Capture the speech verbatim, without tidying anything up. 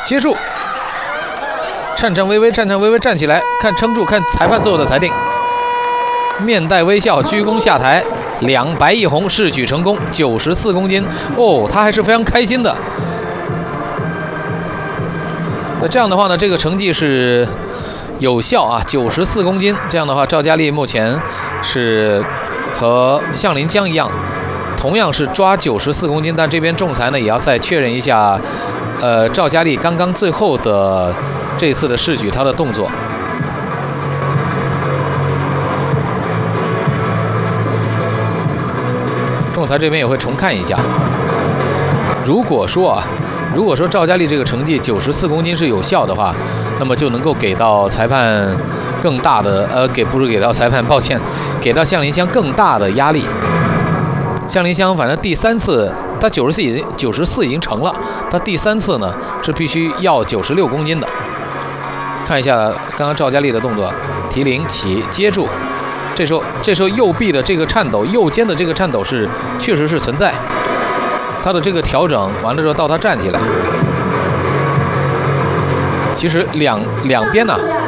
接住，颤颤巍巍，颤颤巍巍站起来，看撑住，看裁判最后的裁定。面带微笑，鞠躬下台，两白一红，试举成功，九十四公斤哦，他还是非常开心的。那这样的话呢，这个成绩是有效啊，九十四公斤。这样的话，赵佳丽目前是和向林江一样，同样是抓九十四公斤，但这边仲裁呢也要再确认一下，呃，赵佳丽刚刚最后的这次的试举她的动作。仲裁这边也会重看一下。如果说啊。如果说赵佳丽这个成绩九十四公斤是有效的话，那么就能够给到裁判更大的呃，给不是给到裁判，抱歉，给到向林湘更大的压力。向林湘反正第三次他九十四已经九十四已经成了，他第三次呢是必须要九十六公斤的。看一下刚刚赵佳丽的动作，提铃起接住，这时候这时候右臂的这个颤抖，右肩的这个颤抖是确实是存在。他的这个调整完了之后，到他站起来，其实两两边呢、啊，